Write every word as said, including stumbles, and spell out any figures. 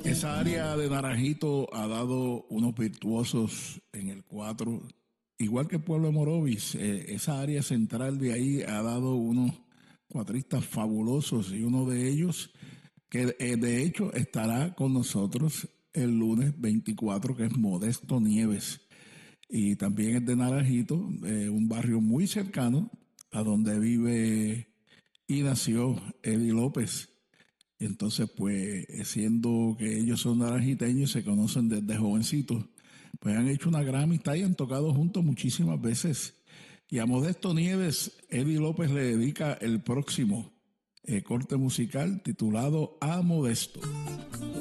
Esa área de Naranjito ha dado unos virtuosos en el cuatro, igual que Pueblo de Morovis. Eh, esa área central de ahí ha dado unos cuatristas fabulosos y uno de ellos que eh, de hecho estará con nosotros el lunes veinticuatro, que es Modesto Nieves. Y también es de Naranjito, eh, un barrio muy cercano a donde vive y nació Eddie López. Y entonces, pues, siendo que ellos son naranjiteños y se conocen desde jovencitos, pues han hecho una gran amistad y han tocado juntos muchísimas veces. Y a Modesto Nieves, Eddie López le dedica el próximo eh, corte musical titulado A Modesto.